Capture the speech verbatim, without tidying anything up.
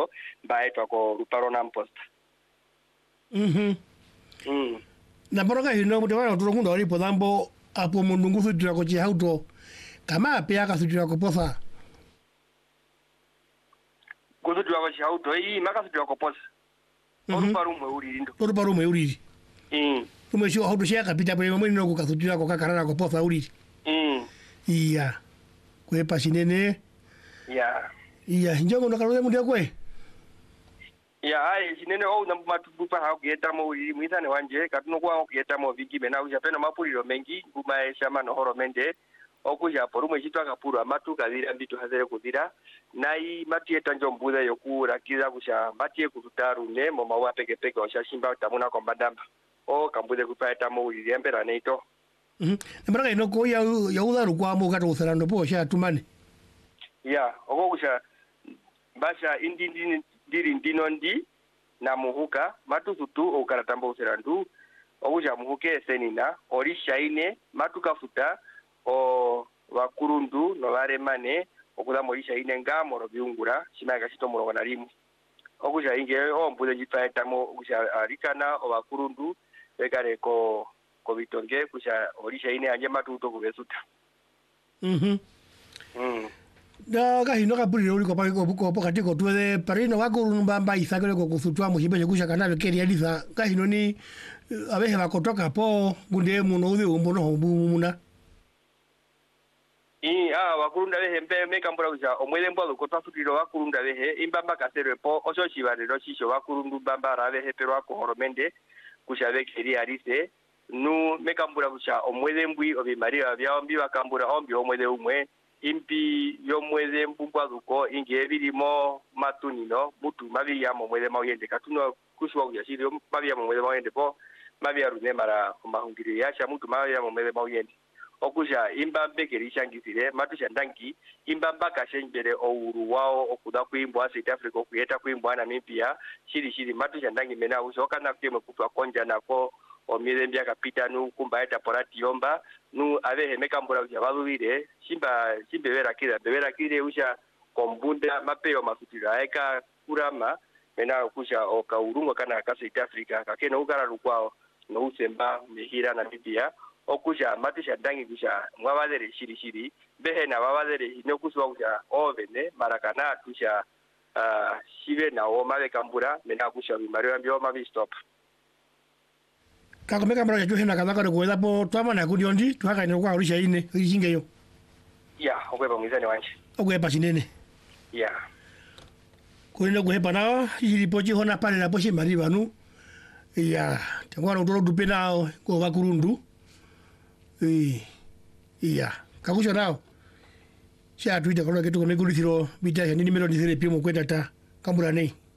mapulo baetwa ko ruparo na mposta. Mhm. Mm. Na boroka hino mutawala tulungu ndo podambo apo munungu sutira ko chihauto kama pia ka sutira ko posa. Kuzutira ko chihauto hii maka sutira ko posa. Ruparo mwe uri ndo. Ruparo mwe uri. Mm. Tumesho hauto shia kapita pale mwe no ko sutira ko kakarana ko posa uri. Mm. Iya. Kwe pasinene. Yeah. Iya, njongo ndakaloze mundia kwe. Ya ai sinene o na matubupa ha kuyeta mo uri mwithane wanje katuno kwa kuyeta mo vigi bena uja pena mapuliro mengi kuma shama no horo mende okuja porumwe chitwa kapuru amatu kavira mbitu hazere kudira nai matieta njombuza yokura kiza kusha matie kututaru ne mo mawa peke peke oshashimba tamuna kombadamba o kambuze kupaeta mo uri embera neito. Mhm. Nambara ino ko ya ya udaru kwa mo gato usarando po sha tumane. Ya, oko kusha basha indi indi diri ndinondi na muhuka matu tutu okaratambo userandu okuja muhuke senina ori shaine matu kafuta o wakurundu no varemane okuda mori shaine ngamo ro biungura shimaka shito murongo na limu okuja inge o mbuze jitwaeta mo okuja arikana o wakurundu bekare ko ko bitonge kusha ori shaine anje matu to kubesuta. Mhm. Mm. Da ka hino ka puliro uri ko pa ko ko pakati ko tuwe parino wako mbamba isakele ko kusutwa muhibe kusha kana keri yaliza ka hino ni abehe bakotoka po bunde muno uze umbono hombumuna. I ah wakurunda behe mpe mekambura kusha omwele mbalo ko twafutiro wakurunda behe imbamba kasere po osho chibariro chisho wakurundu bamba rabehe pero ako horomende kusha bekeri arise nu mekambura kusha omwele mbwi obi maria bya ombi bakambura ombi omwele umwe impi yomwele mbungwa zuko inge birimo matunino mutu mabi ya momwele mawende katuno kushwa kuyashiri mabi ya momwele mawende po mabi ya rune mara mahungiri yasha mutu mabi ya momwele mawende okuja imbambe kerishangisire matusha ndangi imbamba kashenjere ouru wao okuda kuimbwa South Africa okuyeta kuimbwa na Namibia shiri shiri matusha ndangi mena usoka na kemwe kutwa konja nako omile mbya kapita nu kumbaeta porati yomba nu abehe mekambura uja balubire shimba shimbe vera kira bevera kire uja kombunda mapeo masutira aeka kurama mena kusha okaurungo kana ka South Africa kakena ukara rukwao no usemba mehira na Namibia okuja matusha dangi kusha mwabadere shiri shiri behe na babadere no kuswa kusha ovene marakana kusha uh, shibe na o mabe kambura mena kusha bimario ambio mabi stop. Kako meka mbara juhe na kadaka de kuweza po twama na kudiondi twaka ni kwa ulisha ine ijinge yo. Ya, okwepa mwizani wanje. Okwepa sinene. Ya. Kuenda kuhepa nao ili pochi hona pale na pochi mariba nu. Ya, tangwa na utoro dupe nao kwa wakurundu. Eh. Ya, kakusha nao. Sha tuita kwa kitu kwa megulithiro bita ya nini melo nisere pimo kwenda ta kambura nei.